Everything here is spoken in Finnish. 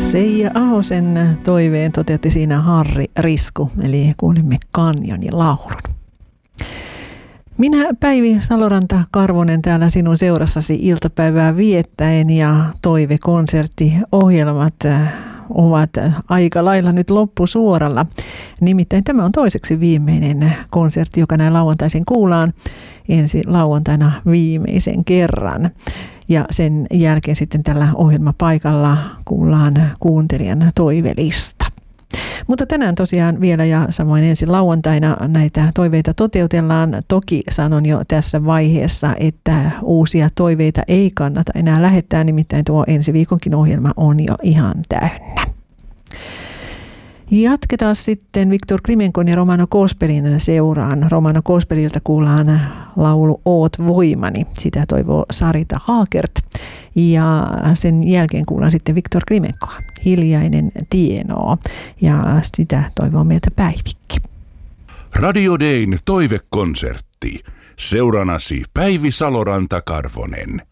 Seija Ahosen toiveen toteutti siinä Harri Risku, eli kuulimme Kanjonin laulun. Minä Päivi Saloranta-Karvonen täällä sinun seurassasi iltapäivää viettäen ja toivekonserttiohjelmat ovat aika lailla nyt loppusuoralla. Nimittäin tämä on toiseksi viimeinen konsertti, joka näin lauantaisin kuullaan ensi lauantaina viimeisen kerran. Ja sen jälkeen sitten tällä ohjelmapaikalla kuullaan kuuntelijan toivelista. Mutta tänään tosiaan vielä ja samoin ensi lauantaina näitä toiveita toteutellaan. Toki sanon jo tässä vaiheessa, että uusia toiveita ei kannata enää lähettää, nimittäin tuo ensi viikonkin ohjelma on jo ihan täynnä. Jatketaan sitten Viktor Krimenkon ja Romano Kospelin seuraan. Romano Kospelilta kuullaan laulu Oot voimani. Sitä toivoo Sarita Haakert. Ja sen jälkeen kuullaan sitten Viktor Krimenkoa. Hiljainen tienoo. Ja sitä toivoo meiltä Päivikki. Radio Dayn toivekonsertti. Seuranasi Päivi Saloranta-Karvonen.